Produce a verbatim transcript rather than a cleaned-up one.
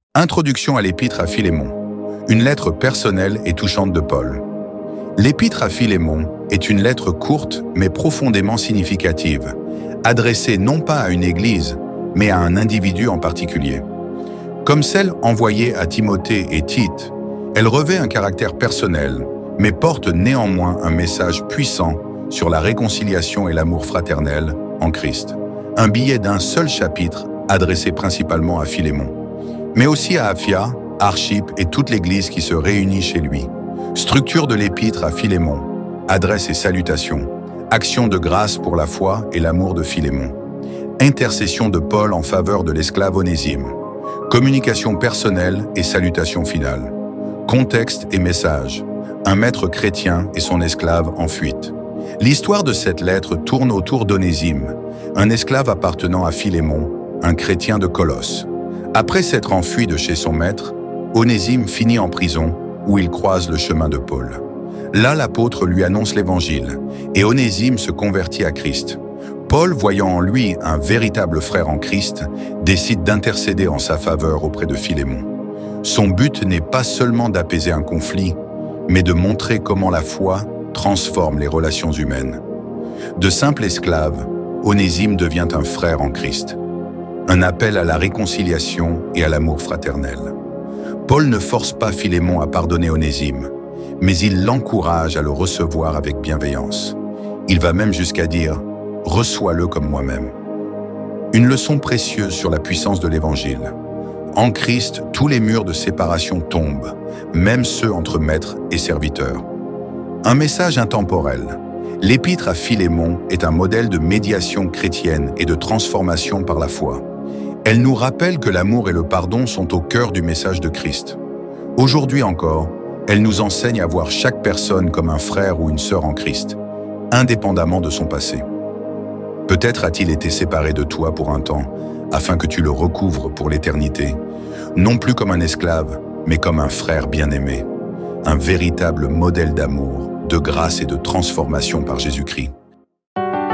Introduction à l'Épître à Philémon. Une lettre personnelle et touchante de Paul. L'Épître à Philémon est une lettre courte mais profondément significative, adressée non pas à une église, mais à un individu en particulier. Comme celle envoyée à Timothée et Tite, elle revêt un caractère personnel, mais porte néanmoins un message puissant sur la réconciliation et l'amour fraternel en Christ. Un billet d'un seul chapitre adressé principalement à Philémon, mais aussi à Aphia, Archippe et toute l'Église qui se réunit chez lui. Structure de l'Épître à Philémon, adresse et salutations, action de grâce pour la foi et l'amour de Philémon. Intercession de Paul en faveur de l'esclave Onésime. Communication personnelle et salutation finale. Contexte et message. Un maître chrétien et son esclave en fuite. L'histoire de cette lettre tourne autour d'Onésime, un esclave appartenant à Philémon, un chrétien de Colosse. Après s'être enfui de chez son maître, Onésime finit en prison où il croise le chemin de Paul. Là, l'apôtre lui annonce l'Évangile et Onésime se convertit à Christ. Paul, voyant en lui un véritable frère en Christ, décide d'intercéder en sa faveur auprès de Philémon. Son but n'est pas seulement d'apaiser un conflit, mais de montrer comment la foi transforme les relations humaines. De simple esclave, Onésime devient un frère en Christ. Un appel à la réconciliation et à l'amour fraternel. Paul ne force pas Philémon à pardonner Onésime, mais il l'encourage à le recevoir avec bienveillance. Il va même jusqu'à dire « Reçois-le comme moi-même ». Une leçon précieuse sur la puissance de l'Évangile. En Christ, tous les murs de séparation tombent, même ceux entre maître et serviteur. Un message intemporel. L'Épître à Philémon est un modèle de médiation chrétienne et de transformation par la foi. Elle nous rappelle que l'amour et le pardon sont au cœur du message de Christ. Aujourd'hui encore, elle nous enseigne à voir chaque personne comme un frère ou une sœur en Christ, indépendamment de son passé. Peut-être a-t-il été séparé de toi pour un temps, afin que tu le recouvres pour l'éternité, non plus comme un esclave, mais comme un frère bien-aimé, un véritable modèle d'amour, de grâce et de transformation par Jésus-Christ.